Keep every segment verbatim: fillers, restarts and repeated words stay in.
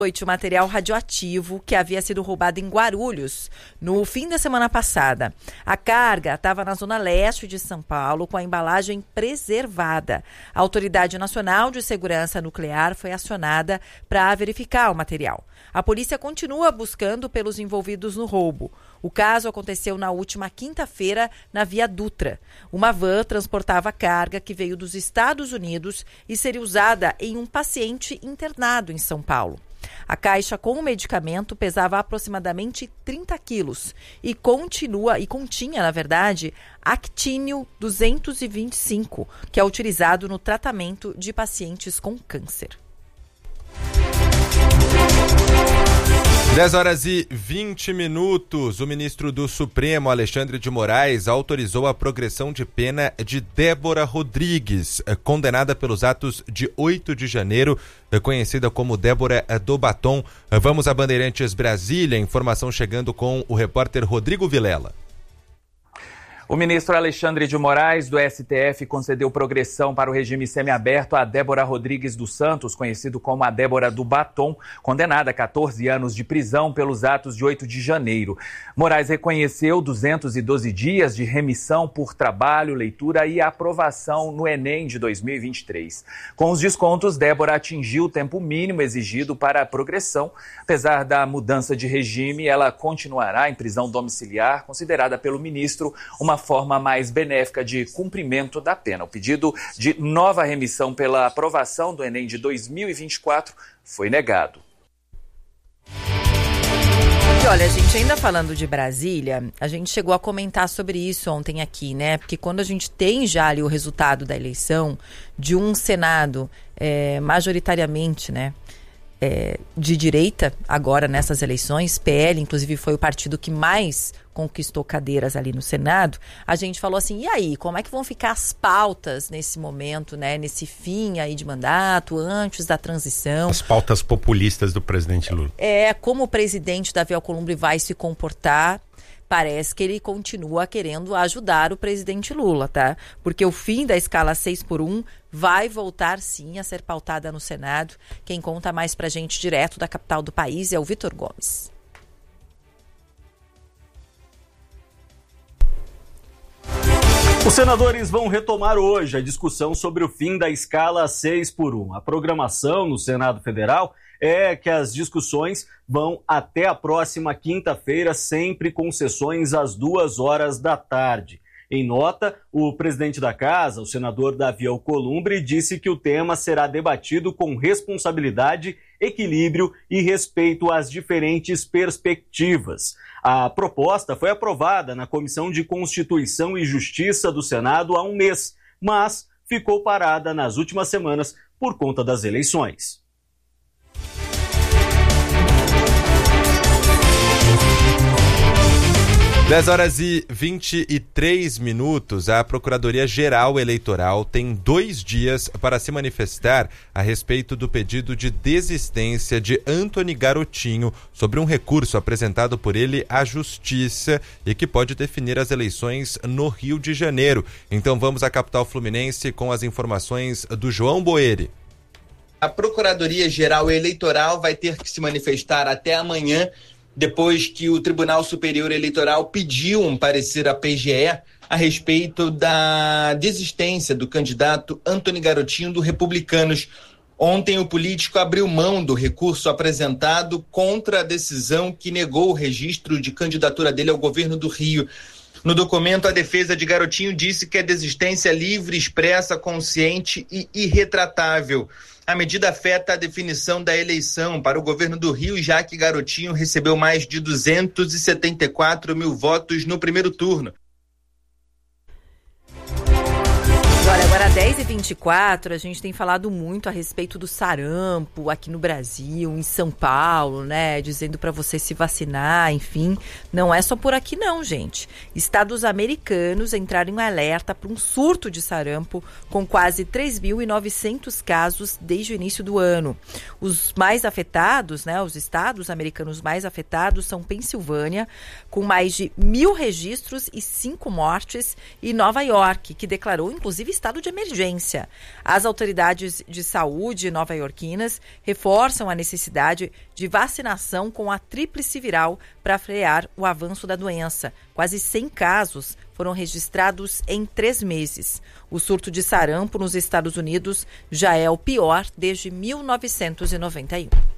O material radioativo que havia sido roubado em Guarulhos no fim da semana passada. A carga estava na zona leste de São Paulo com a embalagem preservada. A Autoridade Nacional de Segurança Nuclear foi acionada para verificar o material. A polícia continua buscando pelos envolvidos no roubo. O caso aconteceu na última quinta-feira na Via Dutra. Uma van transportava carga que veio dos Estados Unidos e seria usada em um paciente internado em São Paulo. A caixa com o medicamento pesava aproximadamente trinta quilos e continua e continha, na verdade, actínio duzentos e vinte e cinco, que é utilizado no tratamento de pacientes com câncer. dez horas e vinte minutos. O ministro do Supremo, Alexandre de Moraes, autorizou a progressão de pena de Débora Rodrigues, condenada pelos atos de oito de janeiro, conhecida como Débora do Batom. Vamos a Bandeirantes Brasília, informação chegando com o repórter Rodrigo Vilela. O ministro Alexandre de Moraes, do S T F, concedeu progressão para o regime semiaberto a Débora Rodrigues dos Santos, conhecido como a Débora do Batom, condenada a catorze anos de prisão pelos atos de oito de janeiro. Moraes reconheceu duzentos e doze dias de remissão por trabalho, leitura e aprovação no Enem de dois mil e vinte e três. Com os descontos, Débora atingiu o tempo mínimo exigido para a progressão. Apesar da mudança de regime, ela continuará em prisão domiciliar, considerada pelo ministro uma forma mais benéfica de cumprimento da pena. O pedido de nova remissão pela aprovação do Enem de dois mil e vinte e quatro foi negado. E olha, gente, ainda falando de Brasília, a gente chegou a comentar sobre isso ontem aqui, né? Porque quando a gente tem já ali o resultado da eleição de um Senado é, majoritariamente, né? É, de direita, agora nessas eleições, P L, inclusive, foi o partido que mais conquistou cadeiras ali no Senado, a gente falou assim, e aí, como é que vão ficar as pautas nesse momento, né, nesse fim aí de mandato, antes da transição? As pautas populistas do presidente Lula. É, como o presidente Davi Alcolumbre vai se comportar. Parece que ele continua querendo ajudar o presidente Lula, tá? Porque o fim da escala seis por um vai voltar, sim, a ser pautada no Senado. Quem conta mais pra gente direto da capital do país é o Vitor Gomes. Os senadores vão retomar hoje a discussão sobre o fim da escala seis por um. A programação no Senado Federal é que as discussões vão até a próxima quinta-feira, sempre com sessões às duas horas da tarde. Em nota, o presidente da casa, o senador Davi Alcolumbre, disse que o tema será debatido com responsabilidade, equilíbrio e respeito às diferentes perspectivas. A proposta foi aprovada na Comissão de Constituição e Justiça do Senado há um mês, mas ficou parada nas últimas semanas por conta das eleições. dez horas e vinte e três minutos. A Procuradoria-Geral Eleitoral tem dois dias para se manifestar a respeito do pedido de desistência de Antony Garotinho sobre um recurso apresentado por ele à Justiça e que pode definir as eleições no Rio de Janeiro. Então vamos à capital fluminense com as informações do João Boeri. A Procuradoria-Geral Eleitoral vai ter que se manifestar até amanhã, depois que o Tribunal Superior Eleitoral pediu um parecer à P G E a respeito da desistência do candidato Antony Garotinho do Republicanos. Ontem o político abriu mão do recurso apresentado contra a decisão que negou o registro de candidatura dele ao governo do Rio. No documento, a defesa de Garotinho disse que a desistência é livre, expressa, consciente e irretratável. A medida afeta a definição da eleição para o governo do Rio, já que Garotinho recebeu mais de duzentos e setenta e quatro mil votos no primeiro turno. Olha, agora dez e vinte e quatro, a gente tem falado muito a respeito do sarampo aqui no Brasil, em São Paulo, né? Dizendo para você se vacinar, enfim. Não é só por aqui não, gente. Estados americanos entraram em alerta para um surto de sarampo com quase três mil e novecentos casos desde o início do ano. Os mais afetados, né? Os estados americanos mais afetados são Pensilvânia, com mais de mil registros e cinco mortes, e Nova York, que declarou, inclusive, estado de emergência emergência. As autoridades de saúde nova-iorquinas reforçam a necessidade de vacinação com a tríplice viral para frear o avanço da doença. Quase cem casos foram registrados em três meses. O surto de sarampo nos Estados Unidos já é o pior desde mil novecentos e noventa e um.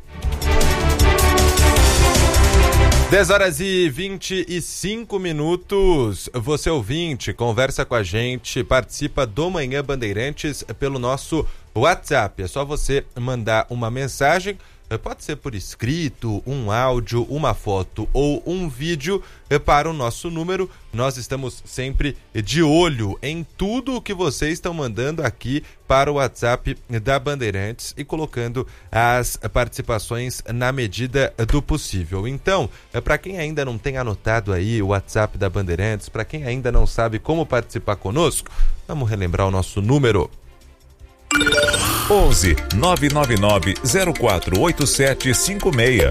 dez horas e vinte e cinco minutos. Você ouvinte, conversa com a gente, participa do Manhã Bandeirantes pelo nosso WhatsApp. É só você mandar uma mensagem, pode ser por escrito, um áudio, uma foto ou um vídeo para o nosso número. Nós estamos sempre de olho em tudo o que vocês estão mandando aqui para o WhatsApp da Bandeirantes e colocando as participações na medida do possível. Então, para quem ainda não tem anotado aí o WhatsApp da Bandeirantes, para quem ainda não sabe como participar conosco, vamos relembrar o nosso número. onze nove nove nove zero quatro oito sete cinco seis.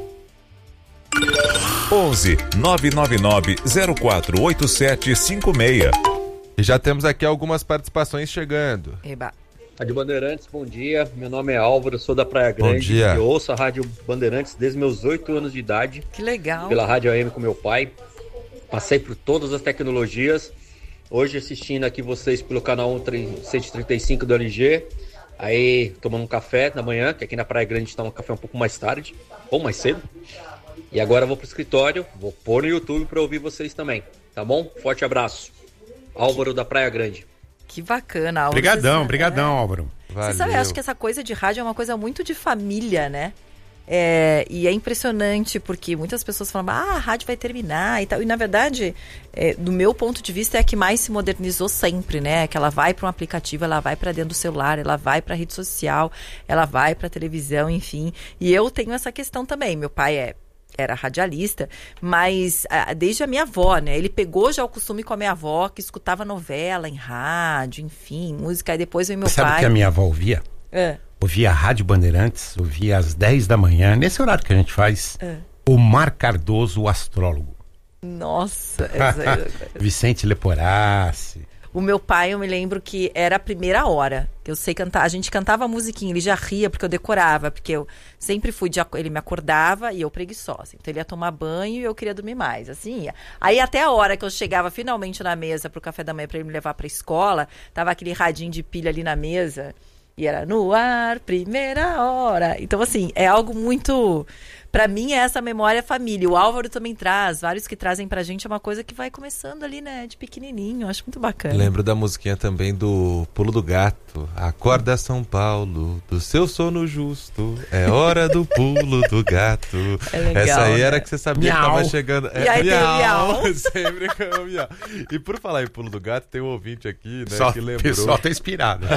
onze nove nove nove zero quatro oito sete cinco seis. E já temos aqui algumas participações chegando. Eba. Rádio Bandeirantes, bom dia. Meu nome é Álvaro, sou da Praia Grande. Bom dia. Eu ouço a Rádio Bandeirantes desde meus oito anos de idade. Que legal. Pela Rádio A M com meu pai. Passei por todas as tecnologias. Hoje assistindo aqui vocês pelo canal cento e trinta e cinco do L G. Aí tomando um café na manhã, que aqui na Praia Grande a gente toma um café um pouco mais tarde, ou mais cedo. E agora eu vou pro escritório, vou pôr no YouTube para ouvir vocês também, tá bom? Forte abraço. Álvaro da Praia Grande. Que bacana, Álvaro. Brigadão, Você- brigadão, é. Álvaro. Valeu. Você sabe, eu acho que essa coisa de rádio é uma coisa muito de família, né? É, e é impressionante porque muitas pessoas falam, ah, a rádio vai terminar e tal. E na verdade, é, do meu ponto de vista, é a que mais se modernizou sempre, né? Que ela vai para um aplicativo, ela vai para dentro do celular, ela vai para rede social, ela vai para televisão, enfim. E eu tenho essa questão também. Meu pai é era radialista, mas ah, desde a minha avó, né? Ele pegou já o costume com a minha avó, que escutava novela em rádio, enfim, música. E depois veio meu Sabe o pai. que a minha avó ouvia? É. Ouvia a Rádio Bandeirantes, ouvia às dez da manhã, nesse horário que a gente faz, É. o Mar Cardoso, o astrólogo. Nossa, essa... Vicente Leporassi. O meu pai, eu me lembro que era a primeira hora. Que eu sei cantar. A gente cantava a musiquinha, ele já ria porque eu decorava. Porque eu sempre fui de... Ele me acordava e eu preguiçosa. Então ele ia tomar banho e eu queria dormir mais. Assim ia. Aí até a hora que eu chegava finalmente na mesa pro café da manhã pra ele me levar pra escola, tava aquele radinho de pilha ali na mesa. E era no ar, primeira hora. Então, assim, é algo muito... Pra mim, é essa memória família. O Álvaro também traz. Vários que trazem pra gente é uma coisa que vai começando ali, né? De pequenininho. Eu acho muito bacana. Lembro da musiquinha também do Pulo do Gato. Acorda São Paulo, do seu sono justo. É hora do pulo do gato. É legal, Essa aí era né? que você sabia Miau. que tava chegando. E aí tem o miau. Sempre com o miau. E por falar em Pulo do Gato, tem um ouvinte aqui, né, Só que o lembrou. pessoal tá inspirado.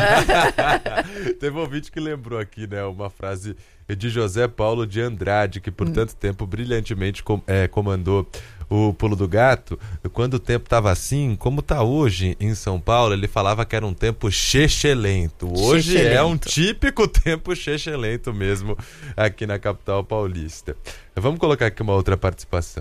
Teve um ouvinte que lembrou aqui, né, uma frase de José Paulo de Andrade, que por tanto tempo brilhantemente com, é, comandou o Pulo do Gato. Quando o tempo estava assim, como está hoje em São Paulo, ele falava que era um tempo chechelento. Hoje Chechelento. é um típico tempo chechelento mesmo aqui na capital paulista. Vamos colocar aqui uma outra participação.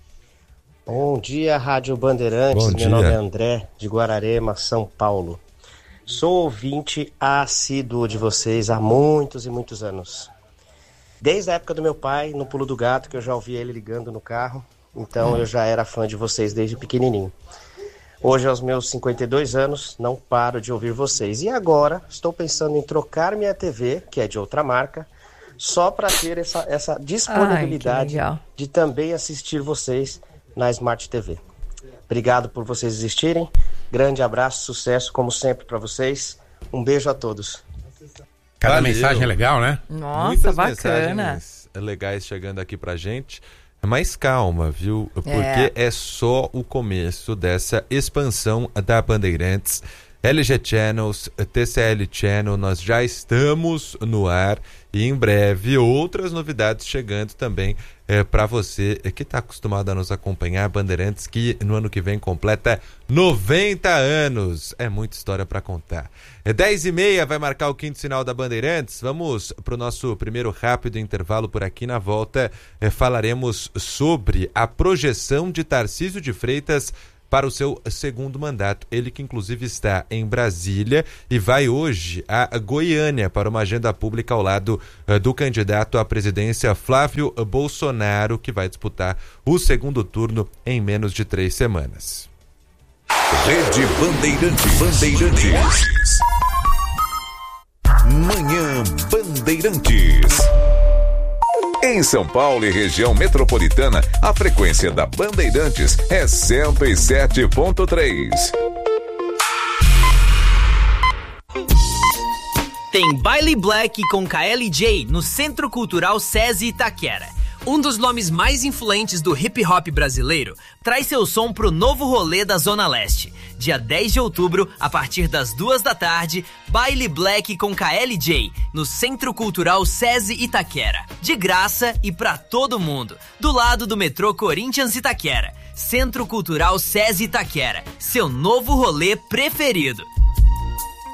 Bom dia, Rádio Bandeirantes. Bom Meu dia. nome é André, de Guararema, São Paulo. Sou ouvinte assíduo de vocês há muitos e muitos anos. Desde a época do meu pai, no Pulo do Gato, que eu já ouvia ele ligando no carro. Então eu já era fã de vocês desde pequenininho. Hoje, aos meus cinquenta e dois anos, não paro de ouvir vocês. E agora, estou pensando em trocar minha T V, que é de outra marca, só para ter essa, essa disponibilidade Ai, que legal. de também assistir vocês na Smart T V. Obrigado por vocês existirem. Grande abraço, sucesso, como sempre, para vocês. Um beijo a todos. Cada Valeu. mensagem é legal, né? Nossa, Muitas bacana. mensagens legais chegando aqui pra gente. Mas calma, viu? Porque É. é só o começo dessa expansão da Bandeirantes. L G Channels, T C L Channel, nós já estamos no ar e em breve outras novidades chegando também é, para você que está acostumado a nos acompanhar. Bandeirantes que no ano que vem completa noventa anos. É muita história para contar. É dez e meia, vai marcar o quinto sinal da Bandeirantes. Vamos para o nosso primeiro rápido intervalo por aqui. Na volta é, falaremos sobre a projeção de Tarcísio de Freitas para o seu segundo mandato. Ele que inclusive está em Brasília e vai hoje a Goiânia para uma agenda pública ao lado uh, do candidato à presidência Flávio Bolsonaro, que vai disputar o segundo turno em menos de três semanas. Rede Bandeirantes. Bandeirantes. Manhã Bandeirantes. Em São Paulo e região metropolitana, a frequência da Bandeirantes é cento e sete ponto três. Tem Baile Black com K L J no Centro Cultural SESI Itaquera. Um dos nomes mais influentes do hip hop brasileiro traz seu som pro novo rolê da Zona Leste. Dia dez de outubro, a partir das duas da tarde, Baile Black com K L J, no Centro Cultural SESI Itaquera. De graça e pra todo mundo, do lado do metrô Corinthians Itaquera. Centro Cultural SESI Itaquera, seu novo rolê preferido.